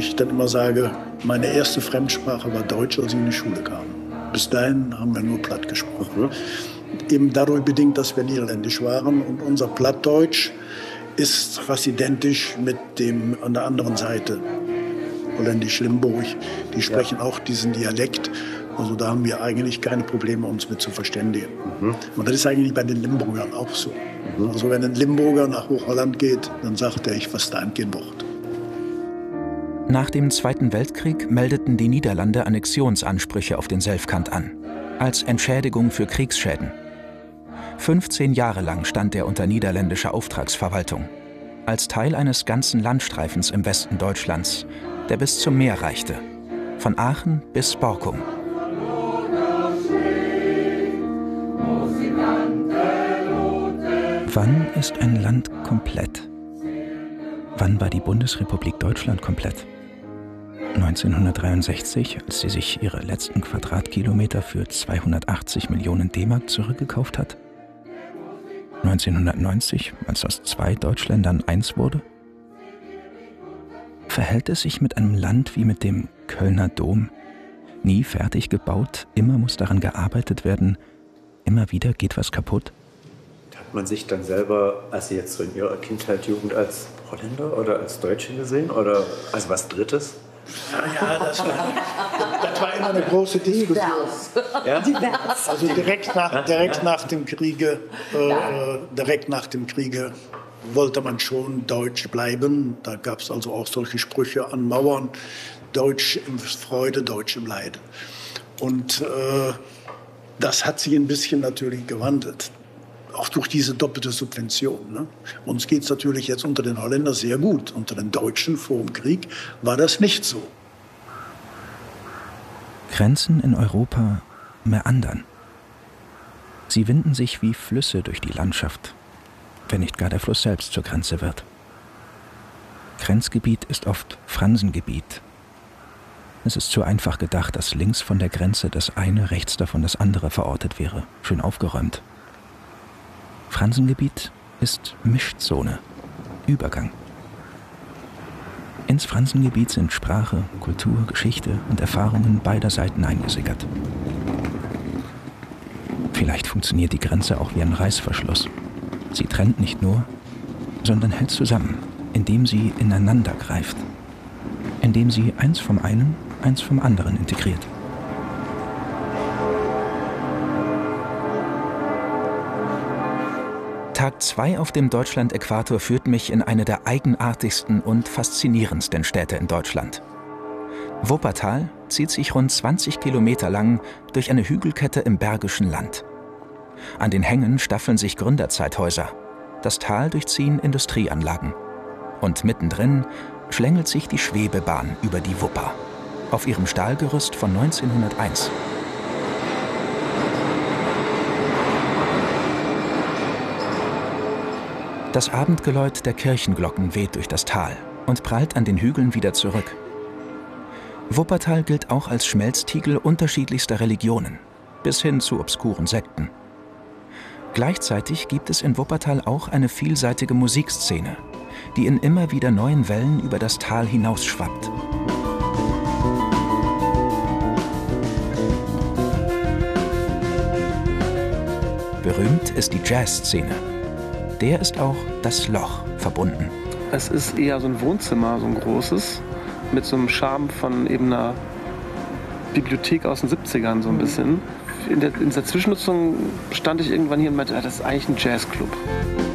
ich dann immer sage, meine erste Fremdsprache war Deutsch, als ich in die Schule kam. Bis dahin haben wir nur Platt gesprochen. Eben dadurch bedingt, dass wir niederländisch waren. Und unser Plattdeutsch ist fast identisch mit dem an der anderen Seite, Holländisch-Limburg. Die sprechen auch diesen Dialekt. Also da haben wir eigentlich keine Probleme, uns mit zu verständigen. Und das ist eigentlich bei den Limburgern auch so. Also wenn ein Limburger nach Hochholland geht, dann sagt er, ich verstehe kein Wort. Nach dem Zweiten Weltkrieg meldeten die Niederlande Annexionsansprüche auf den Selfkant an, als Entschädigung für Kriegsschäden. 15 Jahre lang stand er unter niederländischer Auftragsverwaltung, als Teil eines ganzen Landstreifens im Westen Deutschlands, der bis zum Meer reichte, von Aachen bis Borkum. Wann ist ein Land komplett? Wann war die Bundesrepublik Deutschland komplett? 1963, als sie sich ihre letzten Quadratkilometer für 280 Millionen D-Mark zurückgekauft hat? 1990, als aus 2 Deutschländern eins wurde? Verhält es sich mit einem Land wie mit dem Kölner Dom? Nie fertig gebaut, immer muss daran gearbeitet werden, immer wieder geht was kaputt? Hat man sich dann selber, als Sie jetzt so in Ihrer Kindheit, Jugend, als Holländer oder als Deutsche gesehen? Oder als was Drittes? Ja, das war immer eine große Liebe. Ja? Also direkt nach dem Kriege wollte man schon deutsch bleiben. Da gab es also auch solche Sprüche an Mauern: Deutsch im Freude, Deutsch im Leid. Und das hat sich ein bisschen natürlich gewandelt. Auch durch diese doppelte Subvention. Ne? Uns geht es natürlich jetzt unter den Holländern sehr gut. Unter den Deutschen vor dem Krieg war das nicht so. Grenzen in Europa meandern. Sie winden sich wie Flüsse durch die Landschaft, wenn nicht gar der Fluss selbst zur Grenze wird. Grenzgebiet ist oft Fransengebiet. Es ist zu einfach gedacht, dass links von der Grenze das eine, rechts davon das andere verortet wäre, schön aufgeräumt. Fransengebiet ist Mischzone, Übergang. Ins Fransengebiet sind Sprache, Kultur, Geschichte und Erfahrungen beider Seiten eingesickert. Vielleicht funktioniert die Grenze auch wie ein Reißverschluss. Sie trennt nicht nur, sondern hält zusammen, indem sie ineinander greift. Indem sie eins vom einen, eins vom anderen integriert. Tag 2 auf dem Deutschland-Äquator führt mich in eine der eigenartigsten und faszinierendsten Städte in Deutschland. Wuppertal zieht sich rund 20 Kilometer lang durch eine Hügelkette im Bergischen Land. An den Hängen staffeln sich Gründerzeithäuser. Das Tal durchziehen Industrieanlagen. Und mittendrin schlängelt sich die Schwebebahn über die Wupper. Auf ihrem Stahlgerüst von 1901. Das Abendgeläut der Kirchenglocken weht durch das Tal und prallt an den Hügeln wieder zurück. Wuppertal gilt auch als Schmelztiegel unterschiedlichster Religionen, bis hin zu obskuren Sekten. Gleichzeitig gibt es in Wuppertal auch eine vielseitige Musikszene, die in immer wieder neuen Wellen über das Tal hinausschwappt. Berühmt ist die Jazzszene. Der ist auch das Loch verbunden. Es ist eher so ein Wohnzimmer, so ein großes, mit so einem Charme von eben einer Bibliothek aus den 70ern so ein bisschen. In dieser Zwischennutzung stand ich irgendwann hier und meinte, das ist eigentlich ein Jazzclub.